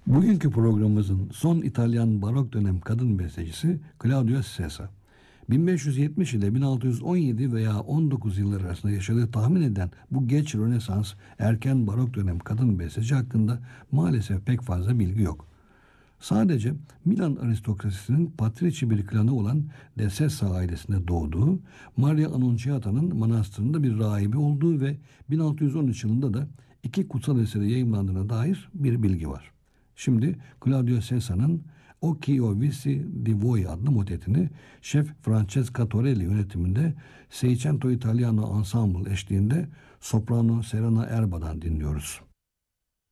Bugünkü programımızın son İtalyan barok dönem kadın bestecisi Claudia Sessa. 1570 ile 1617 veya 19 yıllar arasında yaşadığı tahmin edilen bu geç Rönesans, erken barok dönem kadın besteci hakkında maalesef pek fazla bilgi yok. Sadece Milan aristokrasisinin patrici bir klanı olan De Sessa ailesinde doğduğu, Maria Annunziata'nın manastırında bir rahibi olduğu ve 1613 yılında da iki kutsal eseri yayımlandığına dair bir bilgi var. Şimdi Claudio Sessa'nın Occhi o Vici di Voi adlı motetini şef Francesca Torelli yönetiminde Seicento Italiano Ensemble eşliğinde soprano Serena Erba'dan dinliyoruz.